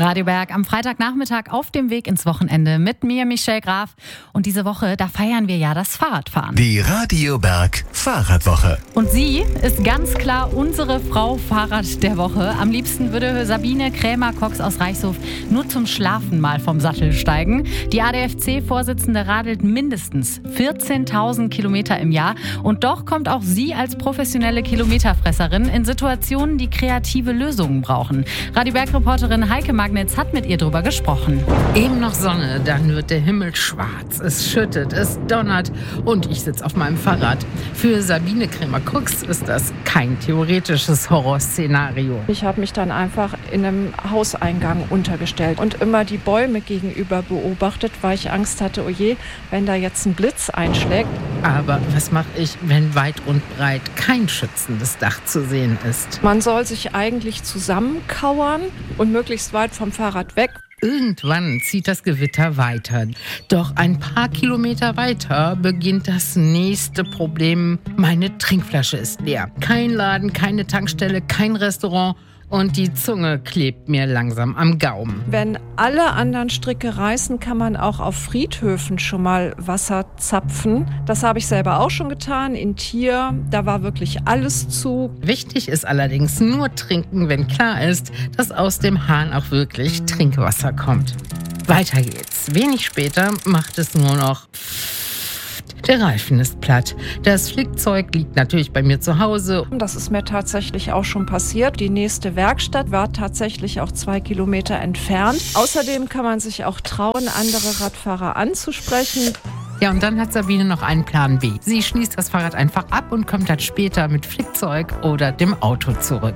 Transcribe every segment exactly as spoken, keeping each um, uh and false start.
Radio Berg am Freitagnachmittag auf dem Weg ins Wochenende mit mir, Michelle Graf. Und diese Woche, da feiern wir ja das Fahrradfahren. Die Radio Berg Fahrradwoche. Und sie ist ganz klar unsere Frau Fahrrad der Woche. Am liebsten würde Sabine Krämer-Cox aus Reichshof nur zum Schlafen mal vom Sattel steigen. Die A D F C-Vorsitzende radelt mindestens vierzehntausend Kilometer im Jahr. Und doch kommt auch sie als professionelle Kilometerfresserin in Situationen, die kreative Lösungen brauchen. Radio Berg-Reporterin Heike Magnitz hat mit ihr drüber gesprochen. Eben noch Sonne, dann wird der Himmel schwarz. Es schüttet, es donnert und ich sitze auf meinem Fahrrad. Für Sabine Krämer-Cox ist das kein theoretisches Horrorszenario. Ich habe mich dann einfach in einem Hauseingang untergestellt und immer die Bäume gegenüber beobachtet, weil ich Angst hatte, oh je, wenn da jetzt ein Blitz einschlägt. Aber was mache ich, wenn weit und breit kein schützendes Dach zu sehen ist? Man soll sich eigentlich zusammenkauern und möglichst weit vom Fahrrad weg. Irgendwann zieht das Gewitter weiter. Doch ein paar Kilometer weiter beginnt das nächste Problem. Meine Trinkflasche ist leer. Kein Laden, keine Tankstelle, kein Restaurant. Und die Zunge klebt mir langsam am Gaumen. Wenn alle anderen Stricke reißen, kann man auch auf Friedhöfen schon mal Wasser zapfen. Das habe ich selber auch schon getan. In Tier, da war wirklich alles zu. Wichtig ist allerdings nur trinken, wenn klar ist, dass aus dem Hahn auch wirklich Trinkwasser kommt. Weiter geht's. Wenig später macht es nur noch... Der Reifen ist platt. Das Flickzeug liegt natürlich bei mir zu Hause. Das ist mir tatsächlich auch schon passiert. Die nächste Werkstatt war tatsächlich auch zwei Kilometer entfernt. Außerdem kann man sich auch trauen, andere Radfahrer anzusprechen. Ja, und dann hat Sabine noch einen Plan B. Sie schließt das Fahrrad einfach ab und kommt dann später mit Flickzeug oder dem Auto zurück.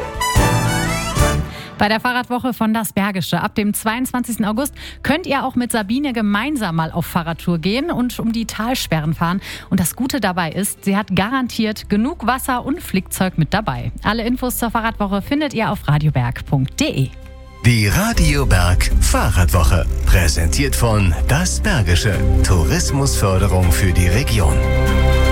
Bei der Fahrradwoche von Das Bergische ab dem zweiundzwanzigsten August könnt ihr auch mit Sabine gemeinsam mal auf Fahrradtour gehen und um die Talsperren fahren. Und das Gute dabei ist, sie hat garantiert genug Wasser und Flickzeug mit dabei. Alle Infos zur Fahrradwoche findet ihr auf radioberg punkt de. Die Radio Berg Fahrradwoche. Präsentiert von Das Bergische. Tourismusförderung für die Region.